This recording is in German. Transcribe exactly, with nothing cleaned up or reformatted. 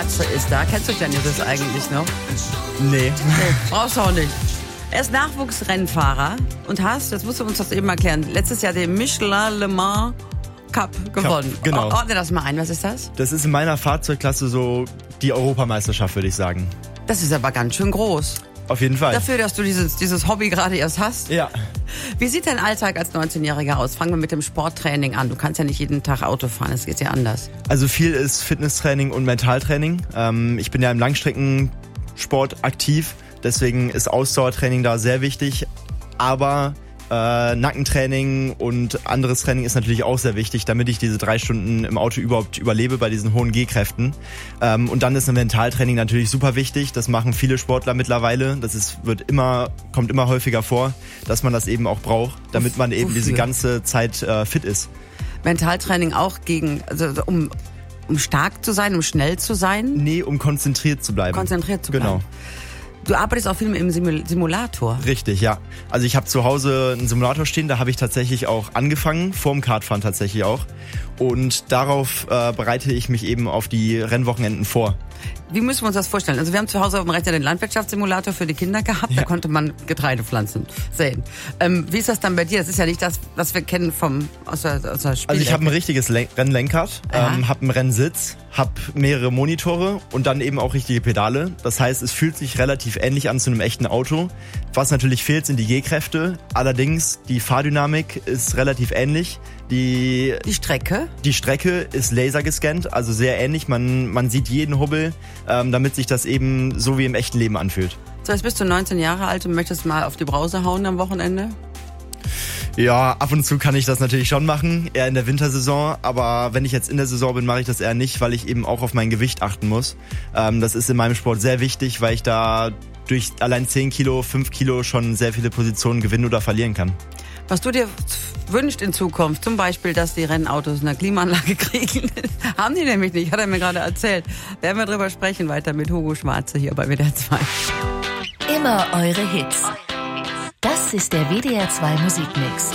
ist da. Kennst du Jenny das eigentlich noch? Nee. Nee, brauchst du auch nicht. Er ist Nachwuchsrennfahrer und hast, jetzt musst du uns das eben erklären, letztes Jahr den Michelin Le Mans Cup gewonnen. Cup, genau. Ordne das mal ein, was ist das? Das ist in meiner Fahrzeugklasse so die Europameisterschaft, würde ich sagen. Das ist aber ganz schön groß. Auf jeden Fall. Dafür, dass du dieses, dieses Hobby gerade erst hast. Ja. Wie sieht dein Alltag als neunzehnjähriger aus? Fangen wir mit dem Sporttraining an. Du kannst ja nicht jeden Tag Auto fahren, das geht ja anders. Also viel ist Fitnesstraining und Mentaltraining. Ähm, ich bin ja im Langstreckensport aktiv, deswegen ist Ausdauertraining da sehr wichtig. Aber äh, Nackentraining und anderes Training ist natürlich auch sehr wichtig, damit ich diese drei Stunden im Auto überhaupt überlebe bei diesen hohen G-Kräften. Ähm, und dann ist ein Mentaltraining natürlich super wichtig. Das machen viele Sportler mittlerweile. Das ist, wird immer, kommt immer häufiger vor, dass man das eben auch braucht, damit man eben Wofür? diese ganze Zeit äh, fit ist. Mentaltraining auch gegen, also um, um stark zu sein, um schnell zu sein? Nee, um konzentriert zu bleiben. Konzentriert zu bleiben. Genau. Du arbeitest auch viel im Simul- Simulator. Richtig, ja. Also ich habe zu Hause einen Simulator stehen, da habe ich tatsächlich auch angefangen, vorm Kartfahren tatsächlich auch. Und darauf äh, bereite ich mich eben auf die Rennwochenenden vor. Wie müssen wir uns das vorstellen? Also wir haben zu Hause auf dem Rechner den Landwirtschaftssimulator für die Kinder gehabt, Ja. da konnte man Getreidepflanzen sehen. Ähm, wie ist das dann bei dir? Das ist ja nicht das, was wir kennen vom aus der, aus der Spiel. Also ich habe ein richtiges Len- Rennlenkrad, ähm, habe einen Rennsitz, habe mehrere Monitore und dann eben auch richtige Pedale. Das heißt, es fühlt sich relativ ähnlich an zu einem echten Auto. Was natürlich fehlt, sind die G-Kräfte. Allerdings, die Fahrdynamik ist relativ ähnlich. Die, Die Strecke? die Strecke ist lasergescannt, also sehr ähnlich. Man, man sieht jeden Hubbel, ähm, damit sich das eben so wie im echten Leben anfühlt. So, jetzt bist du neunzehn Jahre alt und möchtest mal auf die Brause hauen am Wochenende? Ja, ab und zu kann ich das natürlich schon machen, eher in der Wintersaison. Aber wenn ich jetzt in der Saison bin, mache ich das eher nicht, weil ich eben auch auf mein Gewicht achten muss. Ähm, das ist in meinem Sport sehr wichtig, weil ich da durch allein zehn Kilo, fünf Kilo schon sehr viele Positionen gewinnen oder verlieren kann. Was du dir wünschst in Zukunft, zum Beispiel, dass die Rennautos eine Klimaanlage kriegen, haben die nämlich nicht, hat er mir gerade erzählt. Werden wir drüber sprechen weiter mit Hugo Schwarze hier bei W D R zwei. Immer eure Hits. Das ist der W D R zwei Musikmix.